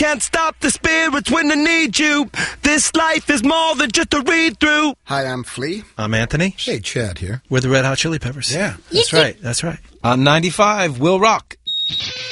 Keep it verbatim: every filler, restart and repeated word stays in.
can't stop the spirits when they need you. This life is more than just a read-through. Hi, I'm Flea. I'm Anthony. Hey, Chad here. We're the Red Hot Chili Peppers. Yeah. That's right. That's right. On ninety-five, Will Rock.